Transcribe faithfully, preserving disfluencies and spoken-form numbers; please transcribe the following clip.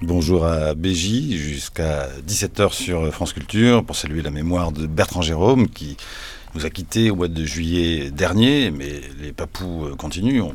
Bonjour à B J, jusqu'à dix-sept heures sur France Culture, pour saluer la mémoire de Bertrand Jérôme, qui nous a quittés au mois de juillet dernier, mais les papous continuent. On